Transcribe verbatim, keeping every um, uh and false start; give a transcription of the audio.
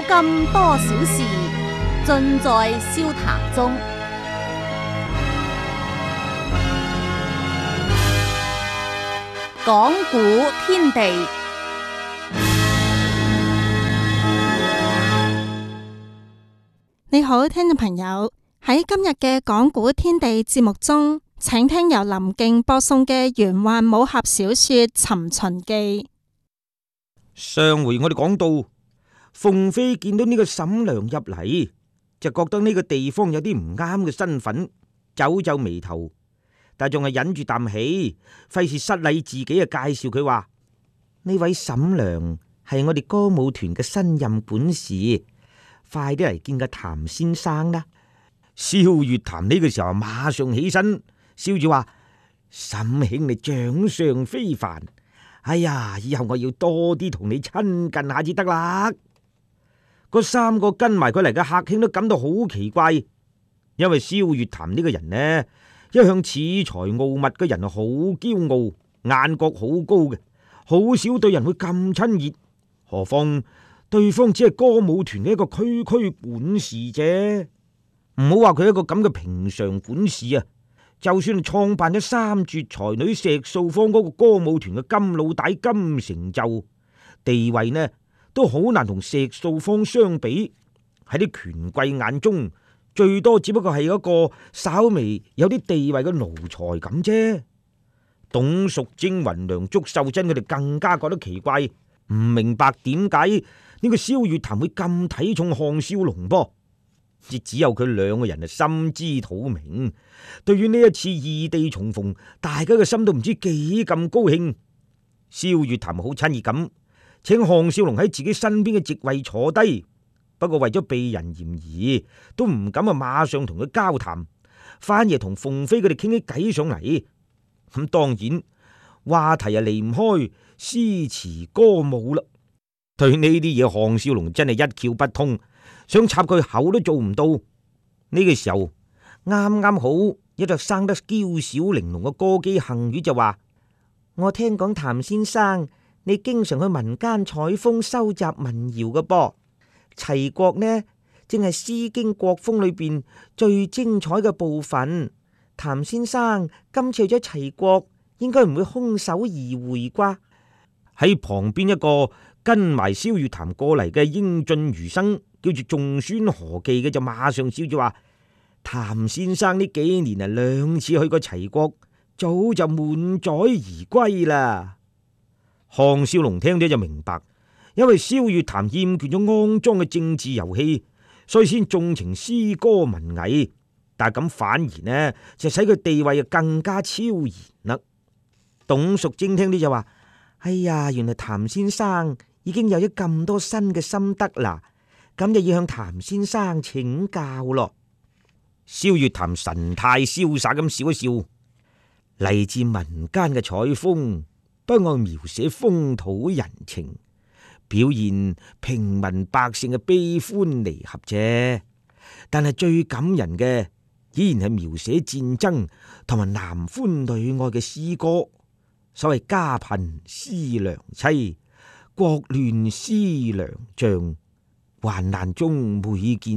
咁多小事，盡在笑談中。講古天地， 你好，聽眾朋友，喺今日嘅講古天地節目中，請聽由林敬播送嘅玄幻武俠小說《尋秦記》。 上回我哋講到，鳳飛見到呢個沈良入嚟，就覺得呢個地方有啲唔啱嘅身份，皺皺眉頭，但仲係忍住啖氣，費事失禮自己啊！介紹佢話：呢位沈良係我哋歌舞團嘅新任管事，快啲嚟見個譚先生啦！蕭月潭呢個時候馬上起身，笑住話：沈兄你長相非凡，哎呀，以後我要多啲同你親近下至得啦！嗰三個跟埋佢嚟嘅客卿都感到好奇怪，因為蕭月潭呢個人呢，一向恃才傲物嘅人，好驕傲，眼角好高嘅，好少對人會咁親熱，何況對方只係歌舞團嘅一個區區管事啫。唔好話佢一個咁嘅平常管事啊，就算係創辦咗三絕才女石素坊嗰個歌舞團嘅金老大金成就，地位呢都好難同石素坊相比。喺啲權貴眼中，最多只不過係一個稍微有啲地位嘅奴才咁啫。董淑貞、雲娘祝秀珍佢哋更加覺得奇怪，唔明白點解呢個蕭月潭會咁睇重項少龍噃。亦只有佢兩個人係心知肚明，對於呢一次異地重逢，大家嘅心都唔知幾咁高興。蕭月潭好親熱咁請項少龍喺自己身邊嘅席位坐低，不過為咗避人嫌疑，都唔敢啊馬上同佢交談，反而同鳳飛佢哋傾起偈上嚟。咁當然話題啊離唔開詩詞歌舞啦。對呢啲嘢，項少龍真係一竅不通，想插佢口都做唔到。呢個時候啱啱好一隻生得嬌小玲瓏嘅歌姬杏語就話：我聽講譚先生你經常去民間採風收集民謠嘅噃，齊國呢正係《詩經》國風裏邊最精彩嘅部分。譚先生今次去咗齊國，應該唔會空手而回啩？喺旁邊一個跟埋蕭月潭過嚟嘅英俊儒生叫做仲孫何忌嘅就馬上笑住話：譚先生呢幾年啊兩次去過齊國，早就滿載而歸啦。項少龍聽咗就明白，因為蕭月潭厭倦咗骯髒嘅政治遊戲，所以先縱情詩歌文藝。但係咁反而呢就使佢地位啊更加超然啦。董淑貞聽啲就話：哎呀，原來譚先生已經有咗咁多新嘅心得啦，咁就要向譚先生請教咯。蕭月潭神態瀟灑咁笑一笑，嚟自民間嘅採風，不外描寫風土人情，表現平民百姓嘅悲歡離合啫。但係最感人嘅，依然係描寫戰爭同埋男歡女愛嘅詩歌。所謂家貧思良妻，國亂思良將，患難中每見